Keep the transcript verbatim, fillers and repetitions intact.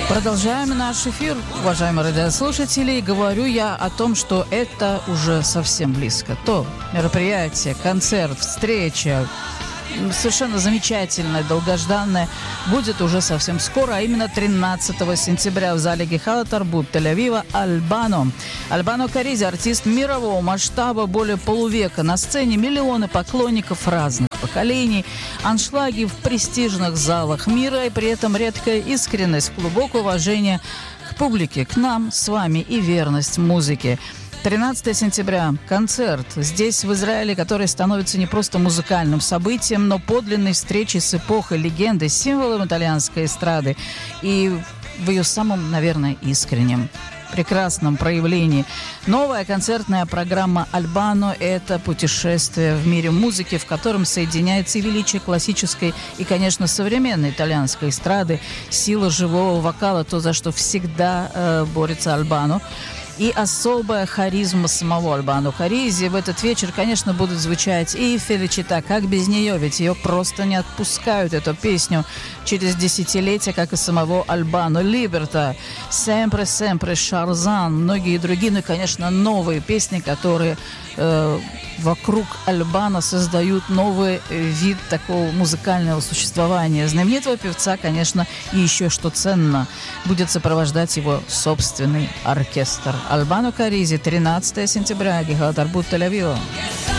Продолжаем наш эфир, уважаемые радиослушатели. Говорю я о том, что это уже совсем близко. То мероприятие, концерт, встреча, совершенно замечательное, долгожданное, будет уже совсем скоро, а именно тринадцатого сентября в зале Гехала Тарбут Тель-Авива Альбано. Альбано Каризи, артист мирового масштаба, более полувека. На сцене миллионы поклонников разных поколений, аншлаги в престижных залах мира и при этом редкая искренность, глубокое уважение к публике, к нам с вами и верность музыке. тринадцатого сентября концерт здесь, в Израиле, который становится не просто музыкальным событием, но подлинной встречей с эпохой, легендой, символом итальянской эстрады и в ее самом, наверное, искреннем, прекрасном проявлении. Новая концертная программа «Альбано» – это путешествие в мире музыки, в котором соединяется и величие классической, и, конечно, современной итальянской эстрады, сила живого вокала, то, за что всегда э, борется Альбано, и особая харизма самого Альбано Каризи. В этот вечер, конечно, будут звучать и «Феличита», как без нее, ведь ее просто не отпускают, эту песню, через десятилетия, как и самого Альбано, «Либерта», «Семпре, семпре», «Шарзан», многие другие, ну и, конечно, новые песни, которые э, вокруг Альбано создают новый вид такого музыкального существования знаменитого певца, конечно, и еще, что ценно, будет сопровождать его собственный оркестр. Альбано Каризи, тринадцатого сентября, Гехала Тарбут Тель-Авива.